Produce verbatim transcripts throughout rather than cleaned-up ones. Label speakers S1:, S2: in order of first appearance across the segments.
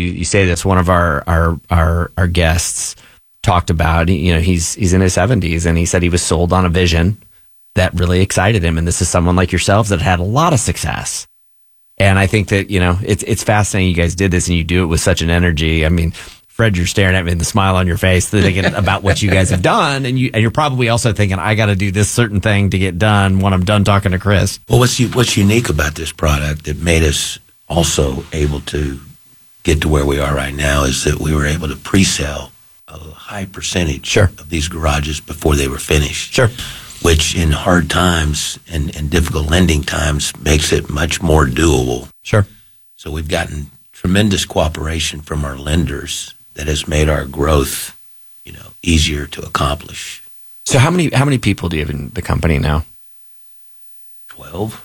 S1: you, you say this, one of our, our, our, our guests talked about, you know, he's, he's in his seventies and he said he was sold on a vision that really excited him. And this is someone like yourselves that had a lot of success. And I think that, you know, it's, it's fascinating you guys did this and you do it with such an energy. I mean, Fred, you're staring at me and the smile on your face, thinking about what you guys have done. And, you, and you're probably also thinking, I got to do this certain thing to get done when I'm done talking to Chris.
S2: Well, what's, what's unique about this product that made us also able to get to where we are right now is that we were able to pre-sell a high percentage
S1: sure.
S2: of these garages before they were finished.
S1: Sure.
S2: Which in hard times and, and difficult lending times makes it much more doable.
S1: Sure.
S2: So we've gotten tremendous cooperation from our lenders that has made our growth, you know, easier to accomplish.
S1: So how many how many people do you have in the company now?
S2: Twelve.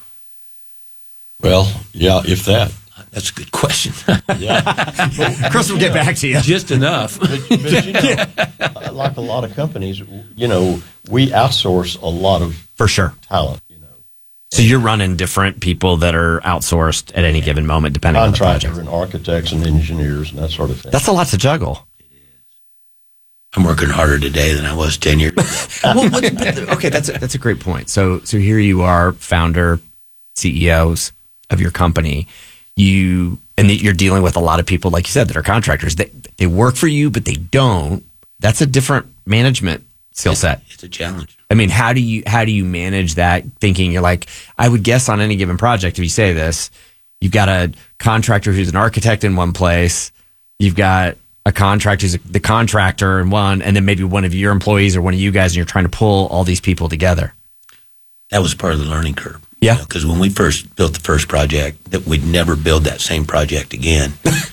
S3: Well, yeah, if that.
S2: That's a good question.
S3: Yeah.
S1: Chris will get back to you.
S2: Just enough.
S3: But, but you know, like a lot of companies, you know, we outsource a lot of
S1: For sure.
S3: talent, you know.
S1: So you're running different people that are outsourced at any given moment, depending on the
S3: Contractor
S1: project.
S3: and architects and engineers and that sort of thing.
S1: That's a lot to juggle.
S2: I'm working harder today than I was ten years ago.
S1: Well, what, okay, that's a, that's a great point. So so here you are, founder, C E Os of your company. You and you're dealing with a lot of people, like you said, that are contractors. They they work for you, but they don't. That's a different management skill set.
S2: It's a challenge.
S1: I mean, how do you how do you manage that? Thinking you're like, I would guess on any given project, if you say this, you've got a contractor who's an architect in one place, you've got a contractor who's the contractor in one, and then maybe one of your employees or one of you guys, and you're trying to pull all these people together.
S2: That was part of the learning curve.
S1: Yeah.
S2: Because you know, when we first built the first project, that we'd never build that same project again.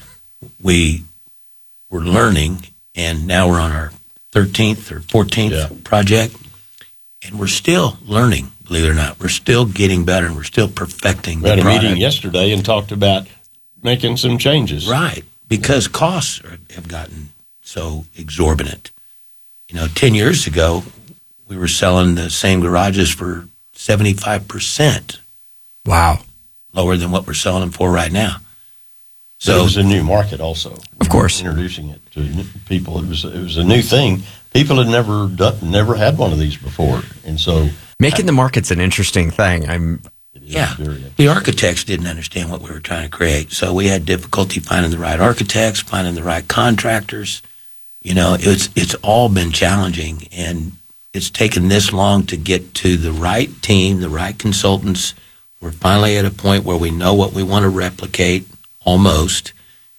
S2: We were learning, and now we're on our thirteenth or fourteenth
S3: Yeah.
S2: project, and we're still learning, believe it or not. We're still getting better, and we're still perfecting
S3: We had
S2: the
S3: a
S2: product.
S3: meeting yesterday and talked about making some changes.
S2: Right, because costs are, have gotten so exorbitant. You know, ten years ago, we were selling the same garages for seventy-five percent
S1: Wow.
S2: lower than what we're selling them for right now.
S3: So
S2: So
S3: it was a new market also.
S1: Of course.
S3: Introducing it to new people. It was, it was a new thing. People had never done, never had one of these before. And so
S1: Making the market's an interesting thing. I'm
S3: it is
S2: yeah,
S3: very
S2: the architects didn't understand what we were trying to create. So we had difficulty finding the right architects, finding the right contractors. You know, it's it's all been challenging, and it's taken this long to get to the right team, the right consultants. We're finally at a point where we know what we want to replicate, almost,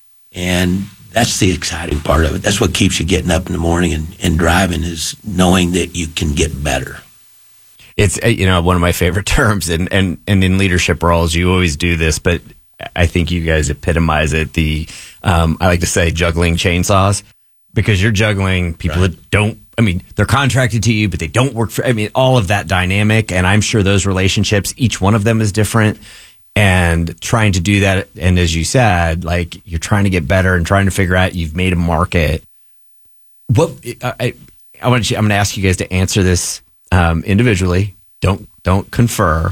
S2: and that's the exciting part of it. That's what keeps you getting up in the morning and, and driving, is knowing that you can get better.
S1: It's, uh, you know, one of my favorite terms, and, and, and in leadership roles, you always do this, but I think you guys epitomize it. The, um, I like to say juggling chainsaws, because you're juggling people
S3: Right.
S1: that don't, I mean, they're contracted to you, but they don't work for, I mean, all of that dynamic. And I'm sure those relationships, each one of them is different, and trying to do that. And as you said, like, you're trying to get better and trying to figure out, you've made a market. What, I, I, I want you, I'm going to ask you guys to answer this Um, individually. Don't don't confer.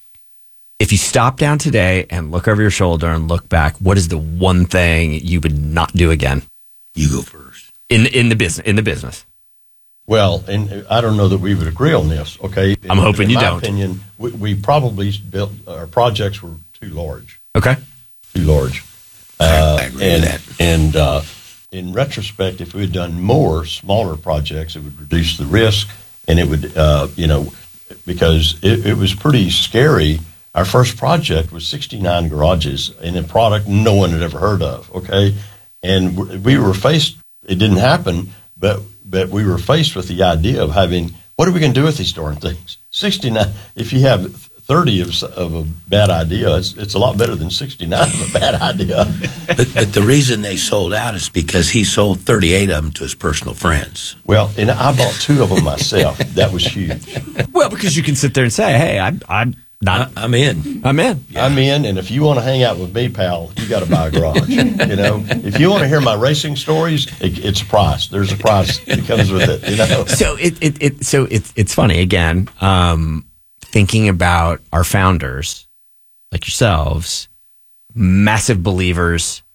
S1: If you stop down today and look over your shoulder and look back, what is the one thing you would not do again
S2: You go first.
S1: in in the business? In the business,
S3: Well, and I don't know that we would agree on this, okay?
S1: I'm hoping
S3: in
S1: you
S3: my
S1: don't.
S3: opinion, we, we probably built, our projects were too large,
S1: okay.
S3: too large.
S2: I agree
S3: and,
S2: with that.
S3: And uh, in retrospect, if we had done more smaller projects, it would reduce the risk, and it would, uh, you know, because it, it was pretty scary. Our first project was sixty-nine garages in a product no one had ever heard of, okay? And we were faced, it didn't happen, but but we were faced with the idea of having, what are we going to do with these darn things? sixty-nine, if you have thirty of, of a bad idea, it's, it's a lot better than sixty-nine of a bad idea.
S2: But, but the reason they sold out is because he sold thirty-eight of them to his personal friends.
S3: Well, and I bought two of them myself. That was huge.
S1: Well, because you can sit there and say, "Hey, I'm I'm not,
S2: I'm in.
S1: I'm in."
S3: I'm in, and if you want to hang out with me, pal, you got to buy a garage. You know, if you want to hear my racing stories, it, it's a price. There's a price that comes with it. You know.
S1: So it it, it so it's it's funny again. Um, thinking about our founders, like yourselves, massive believers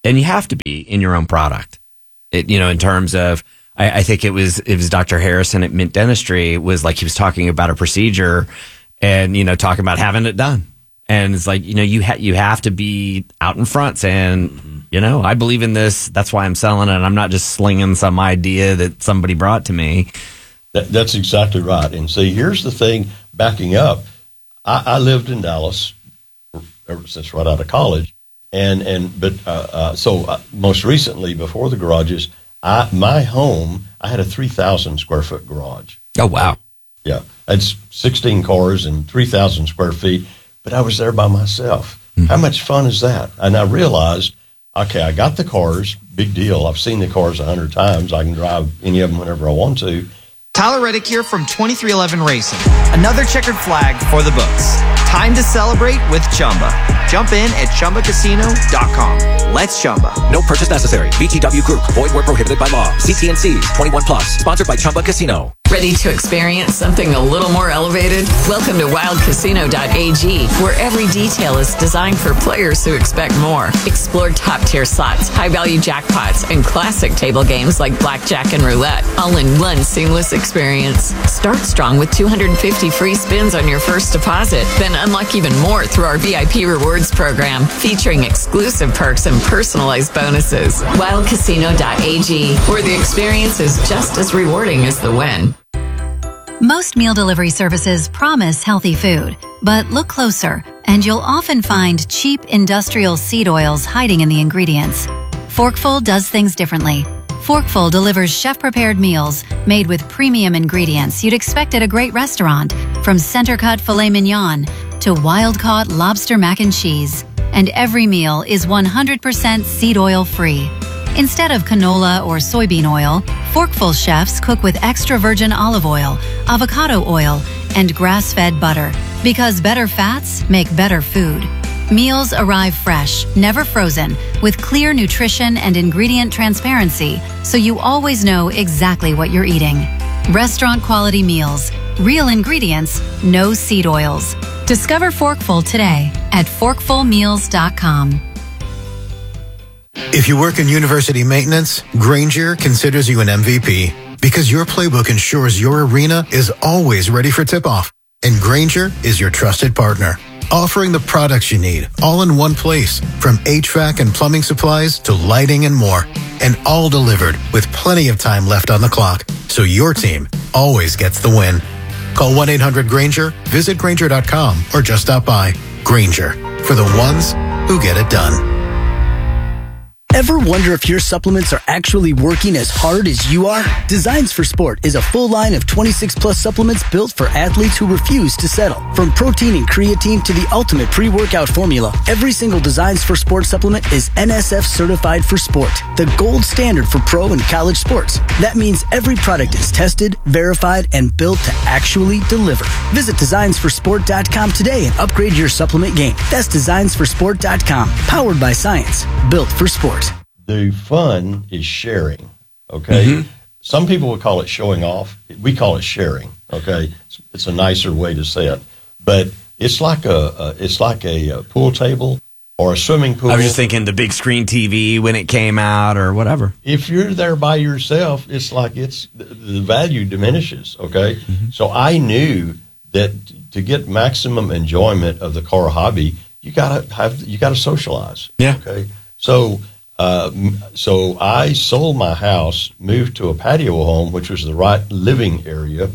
S1: and you have to be in your own product. It, you know, in terms of, I, I think it was it was Doctor Harrison at Mint Dentistry was like he was talking about a procedure, and you know, talking about having it done, and it's like you know you ha- you have to be out in front saying, mm-hmm. you know, I believe in this. That's why I'm selling it. I'm not just slinging some idea that somebody brought to me.
S3: That, that's exactly right. And see, here's the thing. Backing up, I, I lived in Dallas ever since right out of college. And and but uh, uh, so uh, most recently, before the garages, I, my home, I had a three thousand square foot garage.
S1: Oh wow!
S3: Yeah, I had sixteen cars and three thousand square feet. But I was there by myself. Mm-hmm. How much fun is that? And I realized, okay, I got the cars, big deal. I've seen the cars a hundred times. I can drive any of them whenever I want to.
S4: Tyler Reddick here from twenty-three eleven Racing. Another checkered flag for the books. Time to celebrate with Chumba. Jump in at Chumba Casino dot com. Let's Chumba.
S5: No purchase necessary. V G W Group. Void where prohibited by law. C T and C's. twenty-one plus. Sponsored by Chumba Casino.
S6: Ready to experience something a little more elevated? Welcome to Wild Casino dot A G, where every detail is designed for players who expect more. Explore top-tier slots, high-value jackpots, and classic table games like blackjack and roulette, all in one seamless experience. Start strong with two hundred fifty free spins on your first deposit, then unlock even more through our V I P Rewards program, featuring exclusive perks and personalized bonuses. Wild Casino dot A G, where the experience is just as rewarding as the win.
S7: Most meal delivery services promise healthy food, but look closer, and you'll often find cheap industrial seed oils hiding in the ingredients. Forkful does things differently. Forkful delivers chef-prepared meals made with premium ingredients you'd expect at a great restaurant, from center-cut filet mignon to wild-caught lobster mac and cheese. And every meal is one hundred percent seed oil free. Instead of canola or soybean oil, Forkful chefs cook with extra virgin olive oil, avocado oil, and grass-fed butter, because better fats make better food. Meals arrive fresh, never frozen, with clear nutrition and ingredient transparency, so you always know exactly what you're eating. Restaurant-quality meals, real ingredients, no seed oils. Discover Forkful today at forkful meals dot com.
S8: If you work in university maintenance, Grainger considers you an M V P because your playbook ensures your arena is always ready for tip-off. And Grainger is your trusted partner, offering the products you need all in one place, from H V A C and plumbing supplies to lighting and more, and all delivered with plenty of time left on the clock, so your team always gets the win. Call one eight hundred Grainger, visit Grainger dot com, or just stop by. Grainger, for the ones who get it done.
S9: Ever wonder if your supplements are actually working as hard as you are? Designs for Sport is a full line of twenty-six plus supplements built for athletes who refuse to settle. From protein and creatine to the ultimate pre-workout formula, every single Designs for Sport supplement is N S F certified for sport, the gold standard for pro and college sports. That means every product is tested, verified, and built to actually deliver. Visit designs for sport dot com today and upgrade your supplement game. That's designs for sport dot com, powered by science, built for sport.
S3: The fun is sharing, okay? Mm-hmm. Some people would call it showing off. We call it sharing, okay? It's, it's a nicer way to say it. But it's like a, a it's like a, a pool table or a swimming pool.
S1: I was just thinking the big screen T V when it came out or whatever.
S3: If you're there by yourself, it's like it's the, the value diminishes, okay? Mm-hmm. So I knew that to get maximum enjoyment of the car hobby, you gotta have you gotta socialize.
S1: Yeah.
S3: Okay. So uh, so I sold my house, moved to a patio home, which was the right living area,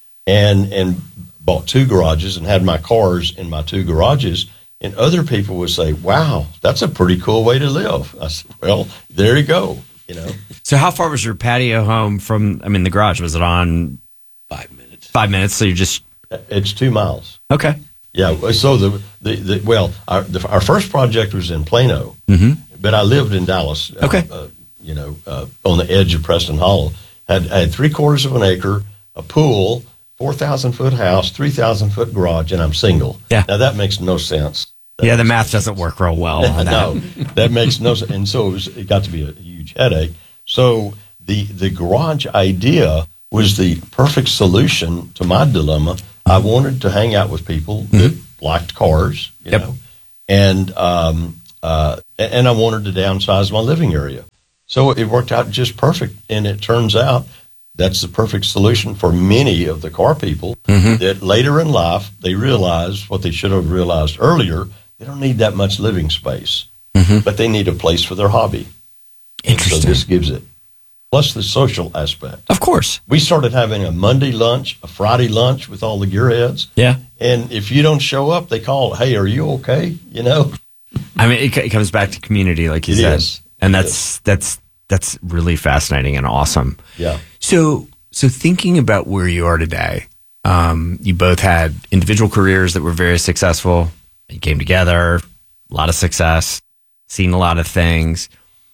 S3: and and bought two garages and had my cars in my two garages. And other people would say, "Wow, that's a pretty cool way to live." I said, "Well, there you go." You know.
S1: So how far was your patio home from? I mean, the garage, was it on
S2: Five minutes.
S1: Five minutes. So you're just
S3: It's two miles.
S1: okay.
S3: Yeah. So the the, the well, our the, our first project was in Plano,
S1: Mm-hmm.
S3: but I lived in Dallas. uh,
S1: Okay.
S3: Uh, you know, uh, on the edge of Preston Hollow. Had I had three quarters of an acre, a pool, four thousand foot house, three thousand foot garage, and I'm single.
S1: Yeah.
S3: Now that makes no sense. That
S1: Yeah, the
S3: makes
S1: math
S3: no
S1: doesn't work real well on that.
S3: no, that makes no sense. And so it, was, it got to be a huge headache. So the the garage idea was the perfect solution to my dilemma. I wanted to hang out with people that
S1: Mm-hmm.
S3: liked cars, you
S1: Yep.
S3: know, and um, uh, and, and I wanted to downsize my living area. So it worked out just perfect, and it turns out that's the perfect solution for many of the car people mm-hmm. that later in life, they realize what they should have realized earlier. They don't need that much living space, mm-hmm. but they need a place for their hobby.
S1: Interesting.
S3: So this gives it. Plus the social aspect.
S1: Of course.
S3: We started having a Monday lunch, a Friday lunch with all the gearheads.
S1: Yeah.
S3: And if you don't show up, they call, hey, are you okay? You know?
S1: I mean, it, it comes back to community, like you
S3: it
S1: said.
S3: Is.
S1: And
S3: it
S1: that's
S3: is.
S1: that's that's really fascinating and awesome.
S3: Yeah.
S1: So so thinking about where you are today, um, you both had individual careers that were very successful. You came together, a lot of success, seen a lot of things.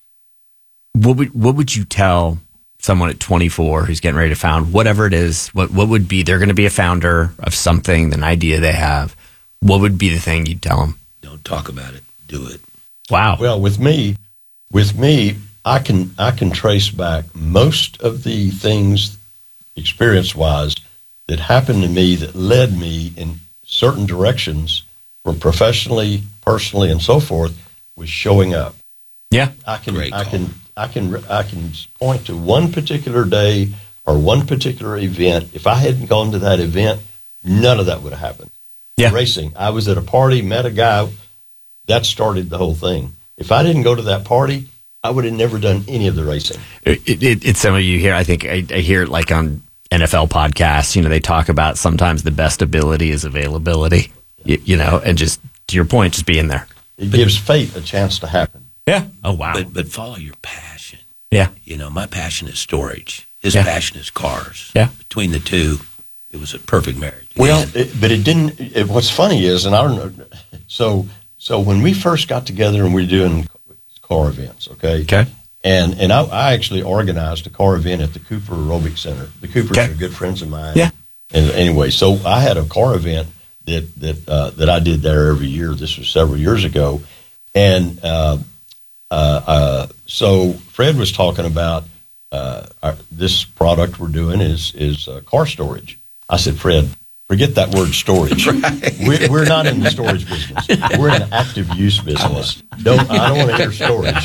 S1: What would what would you tell someone at twenty-four who's getting ready to found whatever it is? What what would be, they're going to be a founder of something, an idea they have. What would be the thing you'd tell them?
S2: Don't talk about it. Do it.
S1: Wow.
S3: Well, with me, with me, I can I can trace back most of the things, experience-wise, that happened to me that led me in certain directions, from professionally, personally, and so forth, was showing up.
S1: Yeah.
S3: I can
S2: Great
S3: I
S2: call.
S3: can I can I can point to one particular day or one particular event. If I hadn't gone to that event, none of that would have happened.
S1: Yeah.
S3: Racing. I was at a party, met a guy, that started the whole thing. If I didn't go to that party, I would have never done any of the racing.
S1: It, it, it's some of you hear, I think I, I hear it like on N F L podcasts, you know, they talk about sometimes the best ability is availability, you, you know, and just to your point, just being there.
S3: It gives fate a chance to happen.
S1: Yeah. Oh, wow.
S2: But but follow your passion.
S1: Yeah.
S2: You know, my passion is storage. His
S1: Yeah.
S2: passion is cars.
S1: Yeah.
S2: Between the two, it was a perfect marriage.
S3: Well, it, but it didn't. It, what's funny is, and I don't know. So, so when we first got together and we were doing car events, okay,
S1: Okay.
S3: and and I, I actually organized a car event at the Cooper Aerobic Center. The Coopers
S1: Okay.
S3: are good friends of mine.
S1: Yeah.
S3: And anyway, so I had a car event that that uh, that I did there every year. This was several years ago, and uh, uh, uh, so Fred was talking about uh, our, this product we're doing is is uh, car storage. I said, Fred, forget that word storage. Right. We're, we're not in the storage business. We're in the active use business. Don't I don't want to hear storage.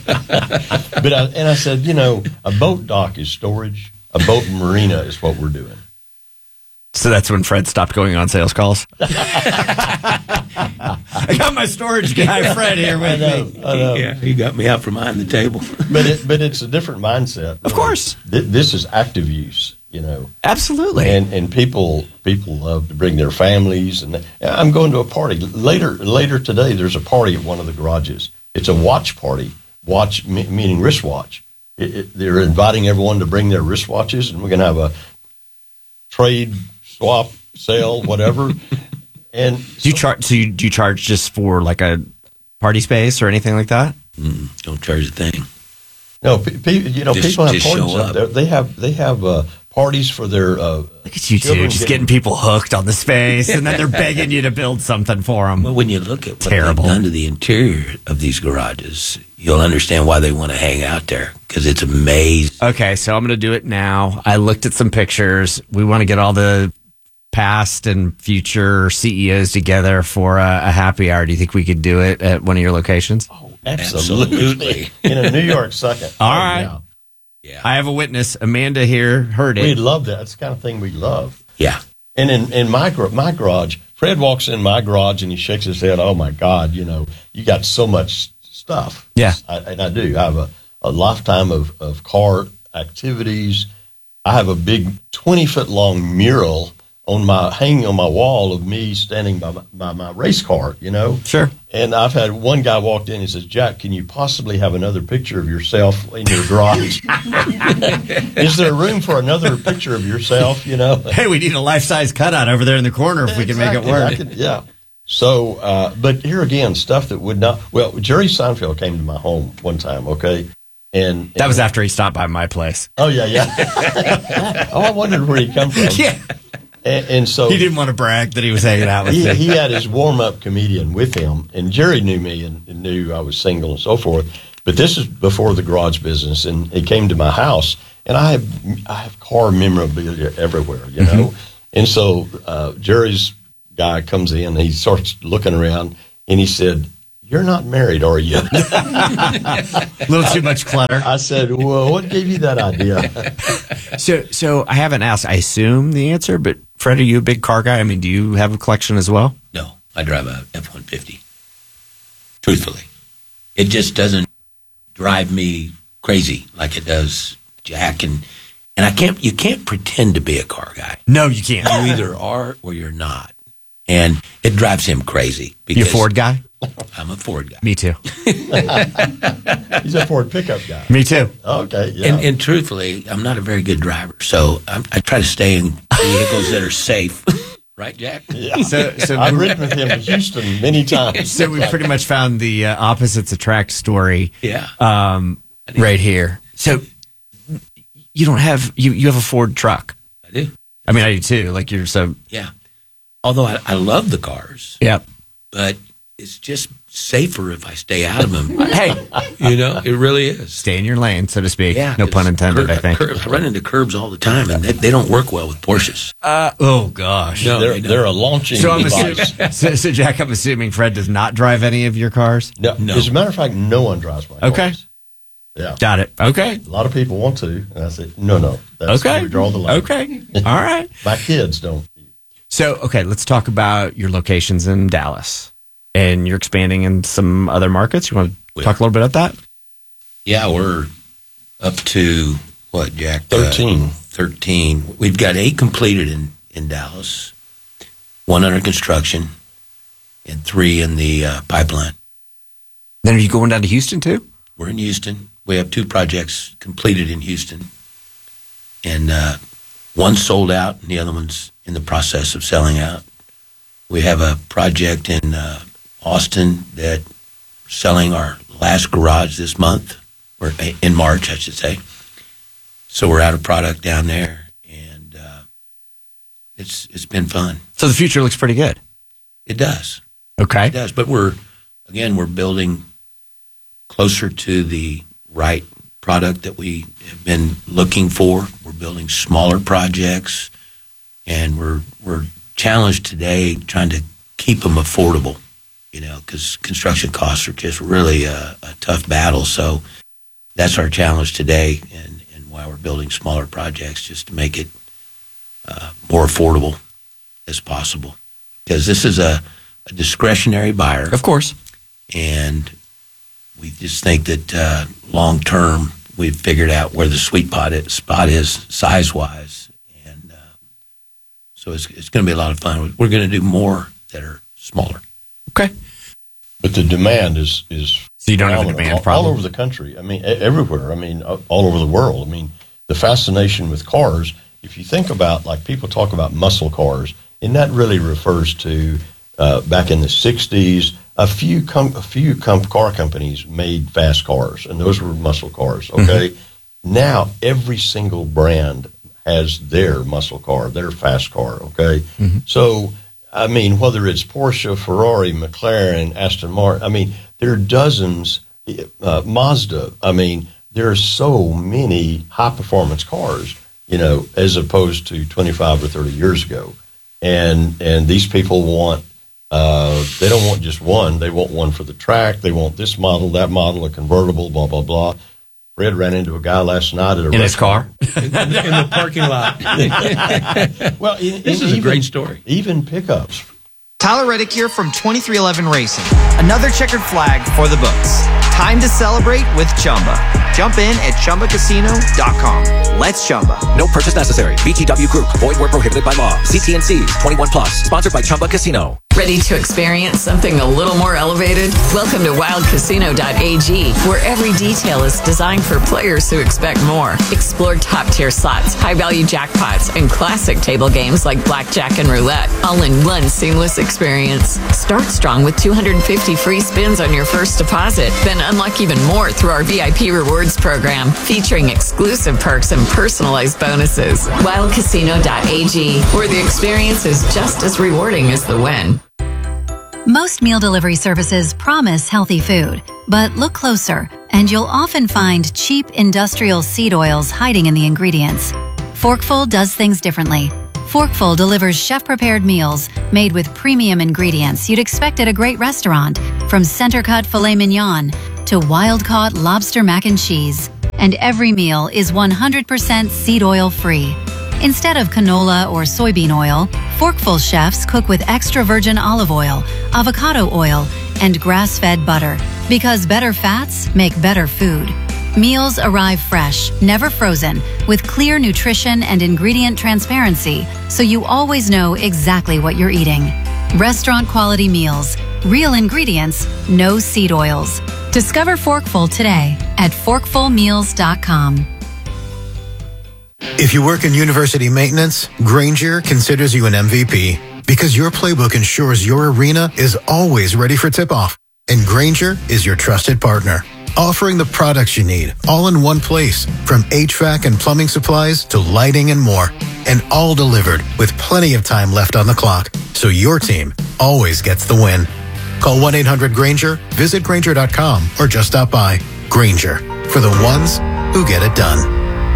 S3: But I, and I said, you know, a boat dock is storage. A boat marina is what we're doing.
S1: So that's when Fred stopped going on sales calls. I got my storage guy, Fred, here with
S3: I know,
S1: me.
S3: I know.
S2: Yeah, he got me out from behind the table.
S3: But it, but it's a different mindset.
S1: Of course.
S3: Th- This is active use, you know.
S1: Absolutely.
S3: And and people people love to bring their families. And I'm going to a party later later today. There's a party at one of the garages. It's a watch party. Watch me- meaning wristwatch. It, it, they're inviting everyone to bring their wristwatches, and we're going to have a trade, swap, sale, whatever. And
S1: do you charge? So you do you charge just for like a party space or anything like that?
S2: Mm, don't charge a thing.
S3: no, pe- pe- you know,
S2: Just-
S3: people have
S2: just
S3: parties
S2: show
S3: up
S2: up.
S3: there. They have they have uh, parties for their. Uh,
S1: Look at you two,
S3: children
S1: just getting people hooked on the space, and then they're begging you to build something for them.
S2: Well, when you look at what
S1: Terrible.
S2: they've done to the interior of these garages, you'll understand why they want to hang out there, because it's amazing.
S1: Okay, so I'm going to do it now. I looked at some pictures. We want to get all the past and future C E Os together for a, a happy hour. Do you think we could do it at one of your locations?
S3: oh, absolutely.
S2: Absolutely.
S3: In a New York second.
S1: All
S3: Oh,
S1: right.
S3: yeah.
S2: Yeah.
S1: I have a witness. Amanda here heard
S3: We'd
S1: it.
S3: love that. That's the kind of thing we love.
S2: Yeah.
S3: And in, in my gar- my garage, Fred walks in my garage and he shakes his head. Oh my God! You know, you got so much stuff.
S1: Yeah.
S3: I, and I do. I have a, a lifetime of, of car activities. I have a big twenty foot long mural on my hanging on my wall of me standing by my, by my race car. You know.
S1: Sure.
S3: And I've had one guy walked in and says, Jack, can you possibly have another picture of yourself in your garage? Is there room for another picture of yourself? You know.
S1: Hey, we need a life size cutout over there in the corner if we can make it
S3: Exactly.
S1: work.
S3: I could- yeah. So, uh, but here again, stuff that would not. Well, Jerry Seinfeld came to my home one time. Okay, and,
S1: That was after he stopped by my place.
S3: oh yeah, yeah. oh, I wondered where he come from.
S1: Yeah.
S3: And, and so
S1: He didn't want to brag that he was hanging out with
S3: he,
S1: me.
S3: he had his warm up comedian with him, and Jerry knew me and, and knew I was single and so forth. But this is before the garage business, and he came to my house, and I have I have car memorabilia everywhere, you know.
S1: Mm-hmm.
S3: And so uh, Jerry's guy comes in, and he starts looking around, and he said, "You're not married, are you?"
S1: A little too much clutter.
S3: I said, "Well, what gave you that idea?"
S1: So, so I haven't asked. I assume the answer, but Fred, are you a big car guy? I mean, do you have a collection as well?
S2: No, I drive a F one fifty. Truthfully, it just doesn't drive me crazy like it does Jack, and and I can't. You can't pretend to be a car guy.
S1: No, you can't.
S2: You either are or you're not, and it drives him crazy.
S1: You a Ford guy?
S2: I'm a Ford guy.
S1: Me too.
S3: He's a Ford pickup guy.
S1: Me too.
S3: Okay, yeah.
S2: And, and truthfully, I'm not a very good driver, so I'm, I try to stay in vehicles that are safe. Right, Jack?
S3: Yeah.
S1: So, so
S3: I've ridden with him to Houston many times.
S1: So we pretty much found the uh, opposites attract story.
S2: Yeah.
S1: Um, right here. So you don't have you you have a Ford truck.
S2: I do.
S1: I mean, I do too. Like you're so.
S2: Yeah. Although I, I love the cars.
S1: Yep.
S2: But it's just safer if I stay out of them.
S1: Hey,
S2: you know, it really is.
S1: Stay in your lane, so to speak.
S2: Yeah.
S1: No pun intended,
S2: Cur-
S1: I think.
S2: cur- I run into curbs all the time, and they, they don't work well with Porsches.
S1: Uh, oh, gosh.
S2: No,
S3: they're,
S2: they don't.
S3: they're a launching
S1: So, I'm
S3: device.
S1: assuming, so, so, Jack, I'm assuming Fred does not drive any of your cars?
S3: No,
S2: No.
S3: As a matter of fact, no one drives my cars.
S1: Okay.
S3: Yeah.
S1: Got it. Okay.
S3: A lot of people want to, and I said, no, no. That's
S1: Okay.
S3: where we draw the line.
S1: Okay. All right.
S3: My kids don't.
S1: So, okay, let's talk about your locations in Dallas. And you're expanding in some other markets. You want to
S2: We
S1: talk a little bit about that?
S2: Yeah, we're up to, what, Jack?
S3: thirteen.
S2: Uh, thirteen. We've got eight completed in, in Dallas, one under construction, and three in the uh, pipeline.
S1: Then are you going down to Houston too?
S2: We're in Houston. We have two projects completed in Houston, and uh, one's sold out, and the other one's in the process of selling out. We have a project in uh, Austin that we're selling our last garage this month, or in March, I should say. So we're out of product down there, and uh, it's it's been fun.
S1: So the future looks pretty good.
S2: It does.
S1: Okay.
S2: It does. But we're, again, we're building closer to the right product that we have been looking for. We're building smaller projects, and we're we're challenged today trying to keep them affordable, you know, because construction costs are just really a, a tough battle. So that's our challenge today, and, and why we're building smaller projects, just to make it uh, more affordable as possible. Because this is a, a discretionary buyer.
S1: Of course.
S2: And we just think that uh, long term, we've figured out where the sweet spot is, spot is size-wise. And uh, so it's, it's going to be a lot of fun. We're going to do more that are smaller.
S1: Okay.
S3: But the demand is is
S1: So you don't have a
S3: phenomenal.
S1: demand
S3: all,
S1: problem?
S3: all over the country. I mean, e- everywhere. I mean, uh, all over the world. I mean, the fascination with cars. If you think about, like, people talk about muscle cars, and that really refers to uh, back in the sixties. A few com- a few com- car companies made fast cars, and those were muscle cars. Okay. Mm-hmm. Now every single brand has their muscle car, their fast car. Okay. Mm-hmm. So. I mean, whether it's Porsche, Ferrari, McLaren, Aston Martin, I mean, there are dozens, uh, Mazda. I mean, there are so many high-performance cars, you know, as opposed to twenty-five or thirty years ago. And and these people want, uh, they don't want just one. They want one for the track. They want this model, that model, a convertible, blah, blah, blah. Fred ran into a guy last night at a
S1: In his car?
S2: in, in the parking lot.
S3: Well, in,
S2: This
S3: in
S2: is a
S3: even,
S2: great story.
S3: Even pickups.
S4: Tyler Reddick here from twenty-three eleven Racing. Another checkered flag for the books. Time to celebrate with Chumba. Jump in at Chumba Casino dot com. Let's Chumba.
S5: No purchase necessary. V G W Group. Void where prohibited by law. C T and C's. twenty-one plus. Sponsored by Chumba Casino.
S6: Ready to experience something a little more elevated? Welcome to Wild Casino dot A G, where every detail is designed for players who expect more. Explore top-tier slots, high-value jackpots, and classic table games like blackjack and roulette, all in one seamless experience. Start strong with two hundred fifty free spins on your first deposit. Then unlock even more through our V I P Rewards program, featuring exclusive perks and personalized bonuses. Wild Casino dot A G, where the experience is just as rewarding as the win.
S7: Most meal delivery services promise healthy food, but look closer, and you'll often find cheap industrial seed oils hiding in the ingredients. Forkful does things differently. Forkful delivers chef-prepared meals made with premium ingredients you'd expect at a great restaurant, from center-cut filet mignon to wild-caught lobster mac and cheese. And every meal is one hundred percent seed oil free. Instead of canola or soybean oil, Forkful chefs cook with extra virgin olive oil, avocado oil, and grass-fed butter, because better fats make better food. Meals arrive fresh, never frozen, with clear nutrition and ingredient transparency, so you always know exactly what you're eating. Restaurant quality meals, real ingredients, no seed oils. Discover Forkful today at forkful meals dot com.
S8: If you work in university maintenance, Granger considers you an M V P because your playbook ensures your arena is always ready for tip-off. And Granger is your trusted partner, offering the products you need all in one place, from H V A C and plumbing supplies to lighting and more, and all delivered with plenty of time left on the clock, so your team always gets the win. Call one eight hundred Granger, visit Granger dot com, or just stop by. Granger, for the ones who get it done.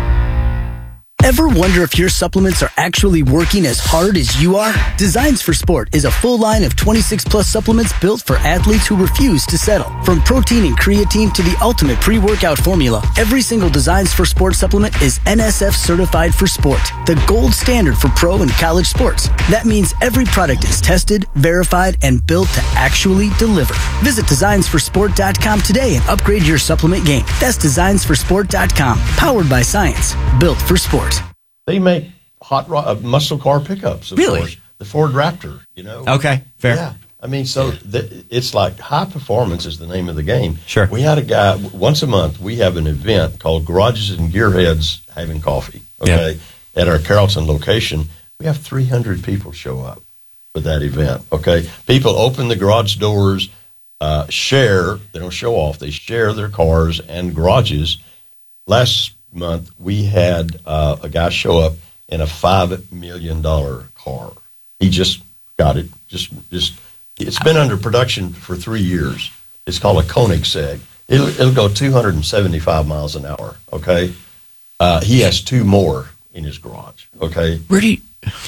S9: Ever wonder if your supplements are actually working as hard as you are? Designs for Sport is a full line of twenty-six plus supplements built for athletes who refuse to settle. From protein and creatine to the ultimate pre-workout formula, every single Designs for Sport supplement is N S F certified for sport, the gold standard for pro and college sports. That means every product is tested, verified, and built to actually deliver. Visit designs for sport dot com today and upgrade your supplement game. That's designs for sport dot com, powered by science, built for sport.
S3: They make hot rod, uh, muscle car pickups, of
S1: Really?
S3: course. The Ford Raptor, you know.
S1: Okay, fair.
S3: Yeah. I mean, so th- it's like high performance is the name of the game.
S1: Sure.
S3: We had a guy, once a month, we have an event called Garages and Gearheads Having Coffee, okay, at our Carrollton location. We have three hundred people show up for that event, okay? People open the garage doors, uh, share, they don't show off, they share their cars and garages. Last month, we had uh, a guy show up in a five million dollars car. He just got it. Just, just. It's been under production for three years. It's called a Koenigsegg. It'll, it'll go two hundred seventy-five miles an hour, okay? Uh, he has two more in his garage, okay?
S1: Where do you...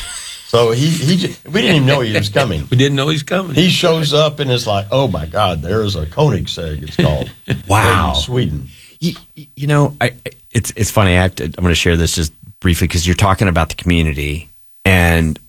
S3: So he, he just, we didn't even know he was coming.
S2: We didn't know he's coming.
S3: He shows up and is like, oh, my God, there's a Koenigsegg, it's called.
S1: Wow.
S3: In Sweden.
S1: You, you know, I, it's it's funny. I have to, I'm going to share this just briefly because you're talking about the community, and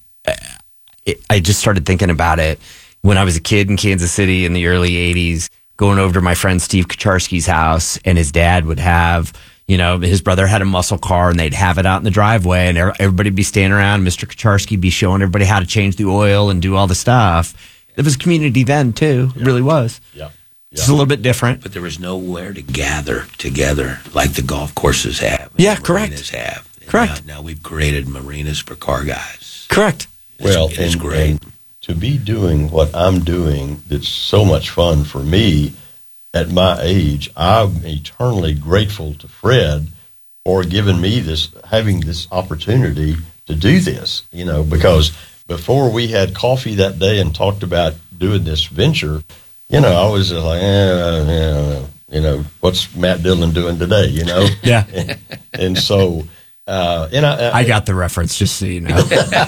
S1: it, I just started thinking about it when I was a kid in Kansas City in the early eighties, going over to my friend Steve Kacharski's house, and his dad would have, you know, his brother had a muscle car, and they'd have it out in the driveway, and everybody'd be standing around. Mister Kacharski be showing everybody how to change the oil and do all the stuff. It was community then too. It
S3: Yeah.
S1: really was.
S3: Yeah.
S1: It's a little bit different.
S2: But there was nowhere to gather together like the golf courses have. and
S1: Yeah,
S2: the
S1: correct.
S2: Marinas have. And
S1: Correct.
S2: Now, now we've created marinas for car guys.
S1: Correct.
S2: It's,
S3: Well,
S2: it is
S3: and,
S2: great.
S3: and to be doing what I'm doing, that's so much fun for me at my age. I'm eternally grateful to Fred for giving me this, having this opportunity to do this, you know, because before we had coffee that day and talked about doing this venture, you know, I was just like, eh, eh, you know, what's Matt Dillon doing today, you know?
S1: Yeah.
S3: and, and so, uh, and I,
S1: I got the reference, just so you know.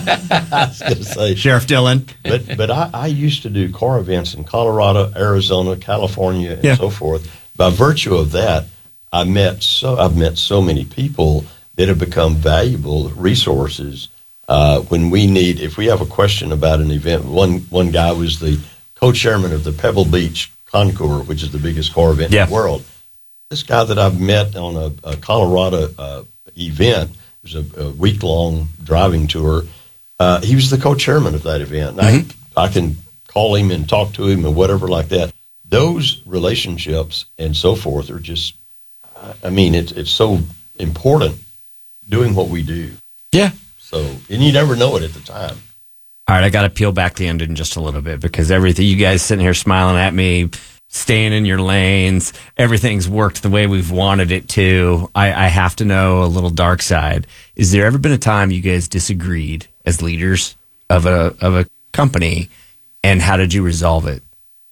S3: I was going to say,
S1: Sheriff Dillon.
S3: but but I, I used to do car events in Colorado, Arizona, California, and
S1: Yeah.
S3: so forth. By virtue of that, I met so I've met so many people that have become valuable resources. Uh, when we need, if we have a question about an event, one one guy was the co-chairman of the Pebble Beach Concours, which is the biggest car event
S1: Yeah.
S3: in the world. This guy that I've met on a, a Colorado uh, event, it was a, a week-long driving tour. Uh, he was the co-chairman of that event. And
S1: Mm-hmm.
S3: I, I can call him and talk to him and whatever like that. Those relationships and so forth are just, I mean, it's it's so important doing what we do.
S1: Yeah.
S3: So, and you never know it at the time.
S1: All right, I got to peel back the onion just a little bit because everything, you guys sitting here smiling at me, staying in your lanes, everything's worked the way we've wanted it to. I, I have to know a little dark side. Is there ever been a time you guys disagreed as leaders of a of a company, and how did you resolve it?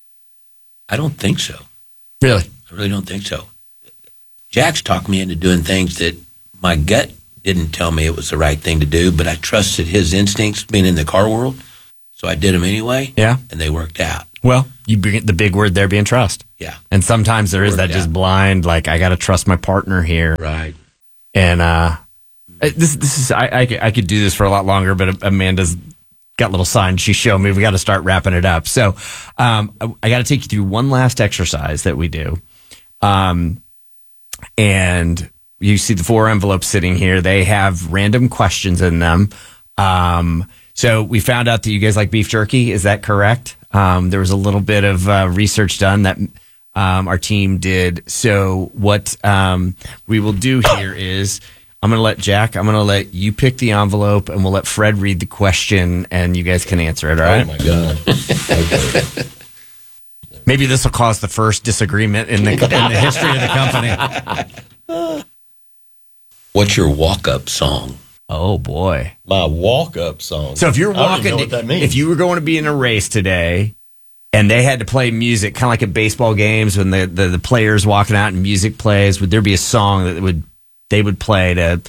S2: I don't think so.
S1: Really?
S2: I really don't think so. Jack's talked me into doing things that my gut didn't tell me it was the right thing to do, but I trusted his instincts being in the car world. So I did them anyway.
S1: Yeah.
S2: And they worked out.
S1: Well, you bring the big word there being trust.
S2: Yeah.
S1: And sometimes there is that
S2: Worked
S1: just
S2: out.
S1: blind, like, I got to trust my partner here.
S2: Right.
S1: And uh, this this is, I, I, could- I could do this for a lot longer, but Amanda's got little signs she showed me. We got to start wrapping it up. So um, I, I got to take you through one last exercise that we do. Um, and you see the four envelopes sitting here. They have random questions in them. Um, so we found out that you guys like beef jerky. Is that correct? Um, there was a little bit of uh, research done that um, our team did. So what um, we will do here is I'm going to let Jack, I'm going to let you pick the envelope, and we'll let Fred read the question, and you guys can answer it, all right?
S3: Oh, my God. Okay.
S1: Maybe this will cause the first disagreement in the, in the history of the company.
S2: What's your walk-up song?
S1: Oh, boy.
S3: My walk-up song.
S1: So if you're
S3: I don't even
S1: walking,
S3: know what that means.
S1: if you were going to be in a race today and they had to play music, kind of like at baseball games when the, the, the players walking out and music plays, would there be a song that would they would play to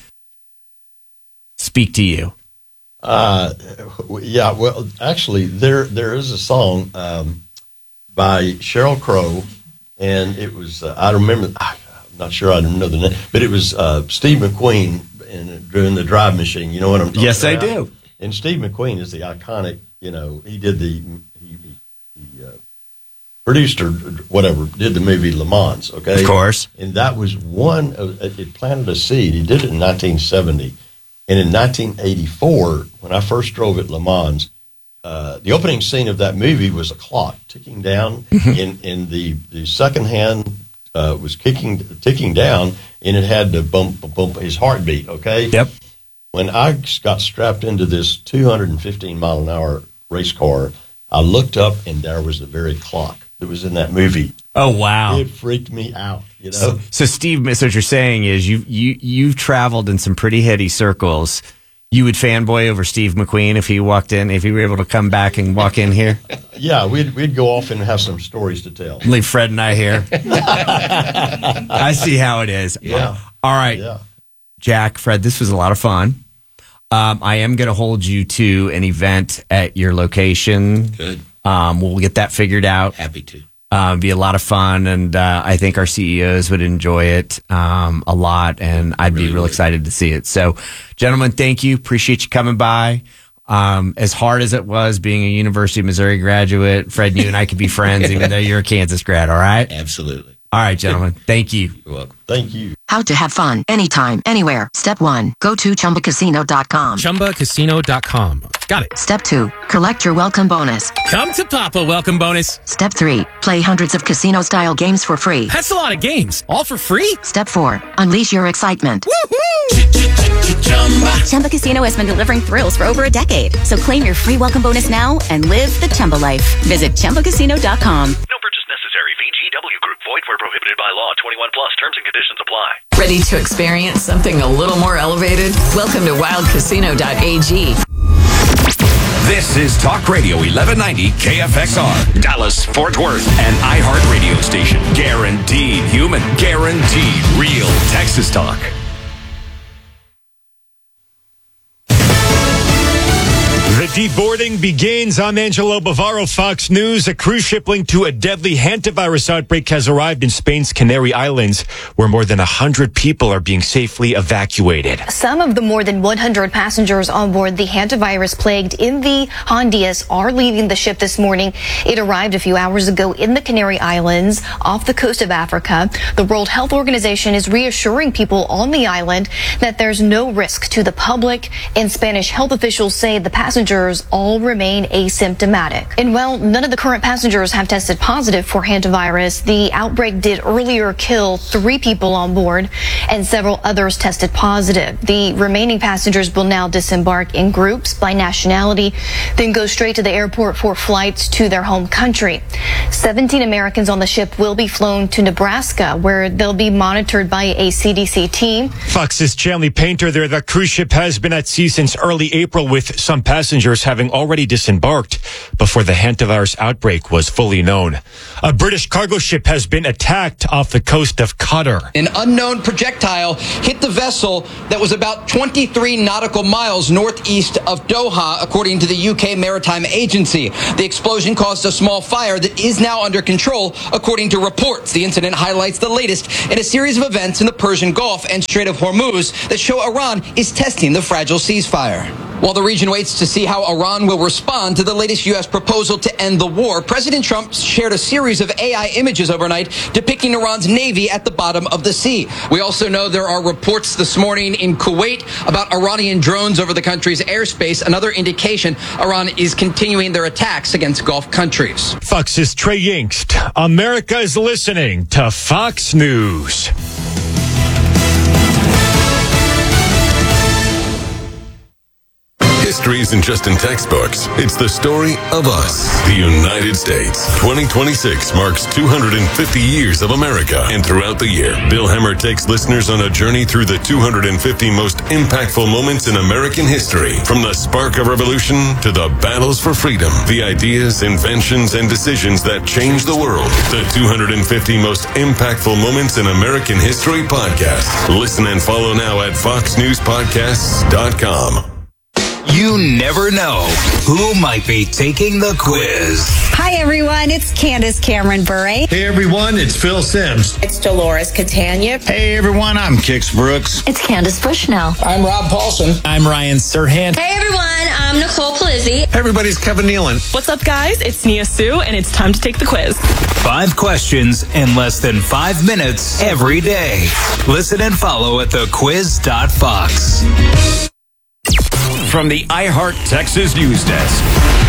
S1: speak to you?
S3: Uh, yeah, well, actually, there there is a song um, by Sheryl Crow, and it was, uh, I remember, I'm not sure I know the name, but it was uh, Steve McQueen in, doing the Drive Machine. You know what I'm talking
S1: Yes, I
S3: about?
S1: do.
S3: And Steve McQueen is the iconic, you know, he did the, he, he, he uh, produced or whatever, did the movie Le Mans, okay?
S1: Of course.
S3: And that was one, of, it planted a seed. He did it in nineteen seventy. And in nineteen eighty-four, when I first drove at Le Mans, uh, the opening scene of that movie was a clock ticking down, and, and the, the second hand uh, was kicking, ticking down, and it had to bump, bump, bump his heartbeat, okay?
S1: Yep.
S3: When I got strapped into this two hundred fifteen mile an hour race car, I looked up, and there was the very clock that was in that movie.
S1: Oh, wow.
S3: It freaked me out, you know?
S1: So, so Steve, so what you're saying is you, you, you've traveled in some pretty heady circles. You would fanboy over Steve McQueen if he walked in, if he were able to come back and walk in here?
S3: Yeah, we'd, we'd go off and have some stories to tell.
S1: Leave Fred and I here. I see how it is.
S3: Yeah.
S1: All right.
S3: Yeah.
S1: Jack, Fred, this was a lot of fun. Um, I am going to hold you to an event at your location.
S2: Good.
S1: Um, we'll get that figured out.
S2: Happy to.
S1: Uh, be a lot of fun, and uh, I think our C E Os would enjoy it um, a lot, and I'd
S2: Really
S1: be real
S2: would.
S1: excited to see it. So, gentlemen, thank you. Appreciate you coming by. Um, as hard as it was being a University of Missouri graduate, Fred, you and I could be friends, even though you're a Kansas grad, all right?
S2: Absolutely.
S1: All right, gentlemen. Thank you.
S2: You're welcome.
S3: Thank you.
S10: How to have fun anytime, anywhere. Step one, go to chumba casino dot com.
S11: chumba casino dot com. Got it.
S10: Step two, collect your welcome bonus.
S11: Come to Papa welcome bonus.
S10: Step three, play hundreds of casino-style games for free.
S11: That's a lot of games. All for free?
S10: Step four, unleash your excitement.
S12: Chumba Casino has been delivering thrills for over a decade. So claim your free welcome bonus now and live the Chumba life. Visit chumba casino dot com.
S13: No purchase necessary. V G W Group. Void where prohibited by law. twenty-one plus. Terms and conditions apply.
S6: Ready to experience something a little more elevated? Welcome to wild casino dot a g.
S13: This is Talk Radio eleven ninety K F X R, Dallas, Fort Worth, an iHeart radio station. Guaranteed human, guaranteed real Texas talk.
S14: The deboarding begins. I'm Angelo Bavaro, Fox News. A cruise ship linked to a deadly hantavirus outbreak has arrived in Spain's Canary Islands, where more than one hundred people are being safely evacuated.
S15: Some of the more than one hundred passengers on board the hantavirus-plagued M V Hondias are leaving the ship this morning. It arrived a few hours ago in the Canary Islands off the coast of Africa. The World Health Organization is reassuring people on the island that there's no risk to the public, and Spanish health officials say the passengers all remain asymptomatic. And while none of the current passengers have tested positive for hantavirus, the outbreak did earlier kill three people on board, and several others tested positive. The remaining passengers will now disembark in groups by nationality, then go straight to the airport for flights to their home country. seventeen Americans on the ship will be flown to Nebraska, where they'll be monitored by a C D C team.
S14: Fox's Chanley Painter there. The cruise ship has been at sea since early April, with some passengers passengers having already disembarked before the hantavirus outbreak was fully known. A British cargo ship has been attacked off the coast of Qatar.
S16: An unknown projectile hit the vessel that was about twenty-three nautical miles northeast of Doha, according to the U K Maritime Agency. The explosion caused a small fire that is now under control, according to reports. The incident highlights the latest in a series of events in the Persian Gulf and Strait of Hormuz that show Iran is testing the fragile ceasefire. While the region waits to see how Iran will respond to the latest U S proposal to end the war, President Trump shared a series of A I images overnight depicting Iran's navy at the bottom of the sea. We also know there are reports this morning in Kuwait about Iranian drones over the country's airspace, another indication Iran is continuing their attacks against Gulf countries.
S14: Fox's Trey Yingst. America is listening to Fox News.
S17: History isn't just in textbooks. It's the story of us, the United States. twenty twenty-six marks two hundred fifty years of America. And throughout the year, Bill Hemmer takes listeners on a journey through the two hundred fifty most impactful moments in American history. From the spark of revolution to the battles for freedom, the ideas, inventions, and decisions that changed the world. The two hundred fifty most impactful moments in American history podcast. Listen and follow now at fox news podcasts dot com.
S18: You never know who might be taking the quiz.
S19: Hi, everyone. It's Candace Cameron Bure.
S20: Hey, everyone. It's Phil Sims.
S21: It's Dolores Catania.
S20: Hey, everyone. I'm Kix Brooks.
S22: It's Candace Bushnell.
S23: I'm Rob Paulson.
S24: I'm Ryan Serhant.
S25: Hey, everyone. I'm Nicole Palizzi.
S20: Hey, everybody. It's Kevin Nealon.
S26: What's up, guys? It's Nia Sue, and it's time to take the quiz.
S18: Five questions in less than five minutes every day. Listen and follow at the quiz dot fox.
S13: From the iHeart Texas News Desk.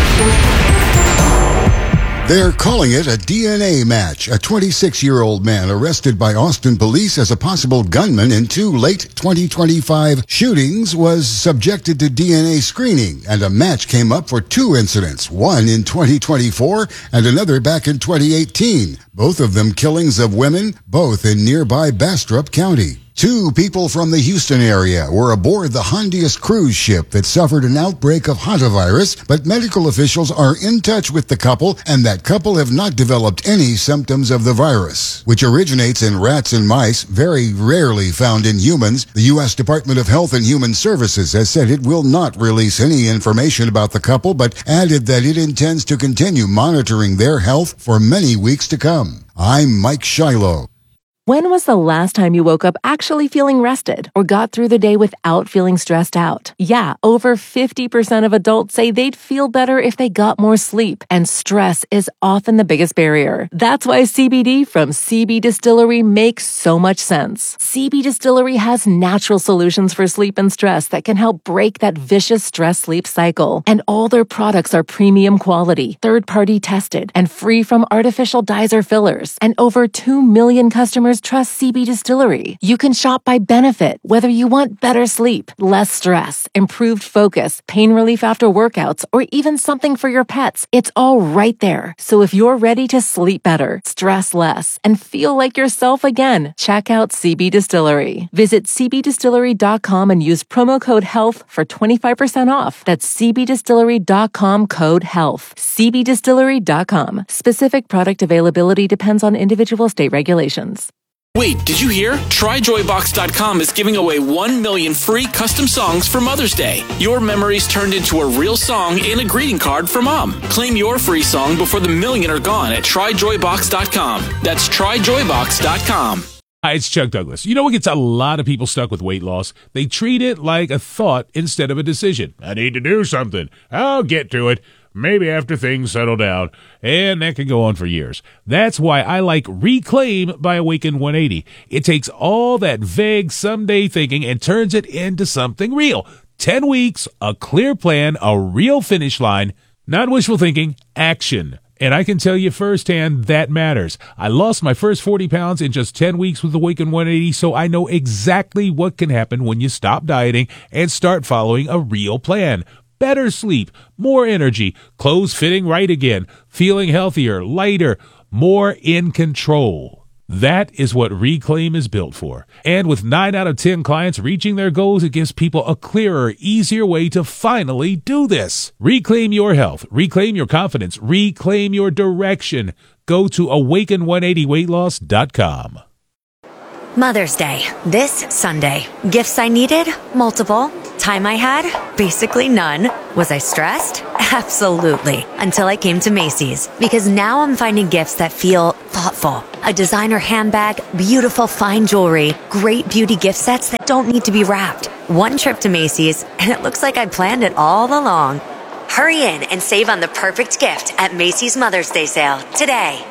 S27: They're calling it a D N A match. A twenty-six-year-old man arrested by Austin police as a possible gunman in two late twenty twenty-five shootings was subjected to D N A screening, and a match came up for two incidents, one in twenty twenty-four and another back in twenty eighteen, both of them killings of women, both in nearby Bastrop County. Two people from the Houston area were aboard the Hondias cruise ship that suffered an outbreak of hantavirus, but medical officials are in touch with the couple, and that couple have not developed any symptoms of the virus, which originates in rats and mice, very rarely found in humans. The U S Department of Health and Human Services has said it will not release any information about the couple, but added that it intends to continue monitoring their health for many weeks to come. I'm Mike Shiloh.
S28: When was the last time you woke up actually feeling rested or got through the day without feeling stressed out? Yeah, over fifty percent of adults say they'd feel better if they got more sleep, and stress is often the biggest barrier. That's why C B D from C B Distillery makes so much sense. C B Distillery has natural solutions for sleep and stress that can help break that vicious stress-sleep cycle. And all their products are premium quality, third-party tested, and free from artificial dyes or fillers. And over two million customers trust C B Distillery. You can shop by benefit, whether you want better sleep, less stress, improved focus, pain relief after workouts, or even something for your pets. It's all right there. So if you're ready to sleep better, stress less, and feel like yourself again, check out C B Distillery. Visit c b distillery dot com and use promo code HEALTH for twenty-five percent off. That's c b distillery dot com code HEALTH. c b distillery dot com. Specific product availability depends on individual state regulations.
S11: Wait, did you hear? Try joy box dot com is giving away one million free custom songs for Mother's Day. Your memories turned into a real song and a greeting card for Mom. Claim your free song before the million are gone at try joy box dot com. That's try joy box dot com.
S29: Hi, it's Chuck Douglas. You know what gets a lot of people stuck with weight loss? They treat it like a thought instead of a decision. I need to do something. I'll get to it. Maybe after things settle down, and that can go on for years. That's why I like Reclaim by Awaken one eighty. It takes all that vague someday thinking and turns it into something real. Ten weeks, a clear plan, a real finish line, not wishful thinking, action. And I can tell you firsthand that matters. I lost my first forty pounds in just ten weeks with Awaken one eighty, so I know exactly what can happen when you stop dieting and start following a real plan. Better sleep, more energy, clothes fitting right again, feeling healthier, lighter, more in control. That is what Reclaim is built for. And with nine out of ten clients reaching their goals, it gives people a clearer, easier way to finally do this. Reclaim your health. Reclaim your confidence. Reclaim your direction. Go to awaken one eighty weight loss dot com.
S1: Mother's Day, this Sunday. Gifts I needed? Multiple. Time I had? Basically none. Was I stressed? Absolutely. Until I came to Macy's. Because now I'm finding gifts that feel thoughtful. A designer handbag, beautiful fine jewelry, great beauty gift sets that don't need to be wrapped. One trip to Macy's, and it looks like I planned it all along. Hurry in and save on the perfect gift at Macy's Mother's Day sale today.